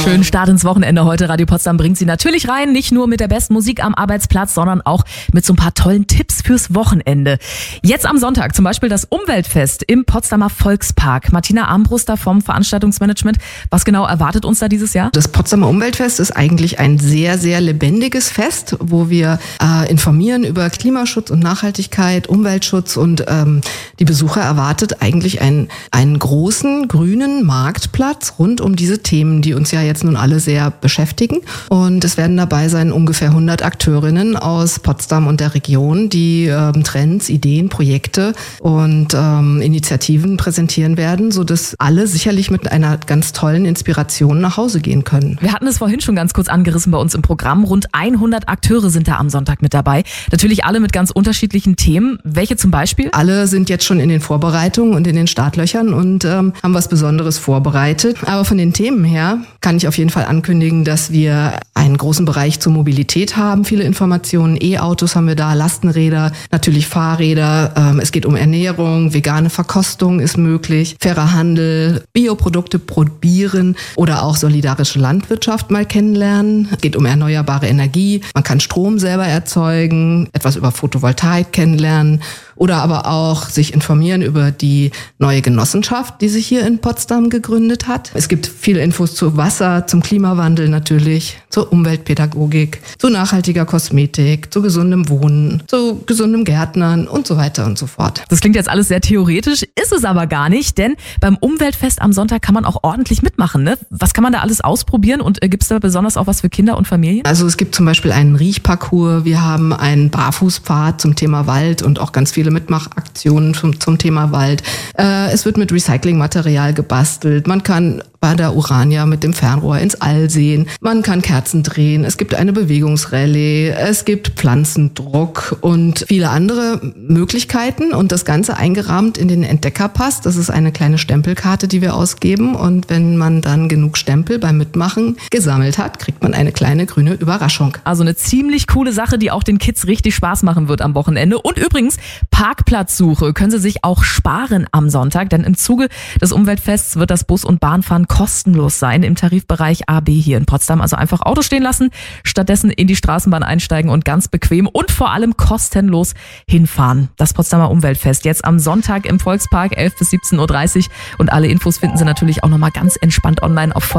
Schönen Start ins Wochenende heute. Radio Potsdam bringt Sie natürlich rein, nicht nur mit der besten Musik am Arbeitsplatz, sondern auch mit so ein paar tollen Tipps fürs Wochenende. Jetzt am Sonntag zum Beispiel das Umweltfest im Potsdamer Volkspark. Martina Armbruster vom Veranstaltungsmanagement. Was genau erwartet uns da dieses Jahr? Das Potsdamer Umweltfest ist eigentlich ein sehr, sehr lebendiges Fest, wo wir informieren über Klimaschutz und Nachhaltigkeit, Umweltschutz, und die Besucher erwartet eigentlich einen großen grünen Marktplatz rund um diese Themen, die uns ja jetzt nun alle sehr beschäftigen. Und es werden dabei sein ungefähr 100 Akteurinnen aus Potsdam und der Region, die Trends, Ideen, Projekte und Initiativen präsentieren werden, sodass alle sicherlich mit einer ganz tollen Inspiration nach Hause gehen können. Wir hatten es vorhin schon ganz kurz angerissen bei uns im Programm. Rund 100 Akteure sind da am Sonntag mit dabei. Natürlich alle mit ganz unterschiedlichen Themen. Welche zum Beispiel? Alle sind jetzt schon in den Vorbereitungen und in den Startlöchern und haben was Besonderes vorbereitet. Aber von den Themen her kann ich auf jeden Fall ankündigen, dass wir einen großen Bereich zur Mobilität haben. Viele Informationen, E-Autos haben wir da, Lastenräder, natürlich Fahrräder. Es geht um Ernährung, vegane Verkostung ist möglich, fairer Handel, Bioprodukte probieren oder auch solidarische Landwirtschaft mal kennenlernen. Es geht um erneuerbare Energie. Man kann Strom selber erzeugen, etwas über Photovoltaik kennenlernen oder aber auch sich informieren über die neue Genossenschaft, die sich hier in Potsdam gegründet hat. Es gibt viele Infos zu Wasser, zum Klimawandel natürlich, zur Umweltpädagogik, zu nachhaltiger Kosmetik, zu gesundem Wohnen, zu gesundem Gärtnern und so weiter und so fort. Das klingt jetzt alles sehr theoretisch, ist es aber gar nicht, denn beim Umweltfest am Sonntag kann man auch ordentlich mitmachen, ne? Was kann man da alles ausprobieren und gibt es da besonders auch was für Kinder und Familien? Also es gibt zum Beispiel einen Riechparcours, wir haben einen Barfußpfad zum Thema Wald und auch ganz viele Mitmachaktionen zum Thema Wald. Es wird mit Recyclingmaterial gebastelt. Man kann bei der Urania mit dem Fernrohr ins All sehen. Man kann Kerzen drehen. Es gibt eine Bewegungsrallye. Es gibt Pflanzendruck und viele andere Möglichkeiten. Und das Ganze eingerahmt in den Entdeckerpass. Das ist eine kleine Stempelkarte, die wir ausgeben. Und wenn man dann genug Stempel beim Mitmachen gesammelt hat, kriegt man eine kleine grüne Überraschung. Also eine ziemlich coole Sache, die auch den Kids richtig Spaß machen wird am Wochenende. Und übrigens, Parkplatzsuche können Sie sich auch sparen am Sonntag, denn im Zuge des Umweltfests wird das Bus- und Bahnfahren kostenlos sein im Tarifbereich AB hier in Potsdam. Also einfach Auto stehen lassen, stattdessen in die Straßenbahn einsteigen und ganz bequem und vor allem kostenlos hinfahren. Das Potsdamer Umweltfest jetzt am Sonntag im Volkspark 11 bis 17.30 Uhr und alle Infos finden Sie natürlich auch nochmal ganz entspannt online auf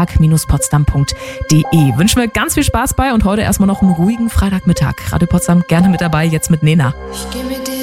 volkspark-potsdam.de. Wünschen wir ganz viel Spaß bei und heute erstmal noch einen ruhigen Freitagmittag. Radio Potsdam gerne mit dabei, jetzt mit Nena. Ich geh mit dir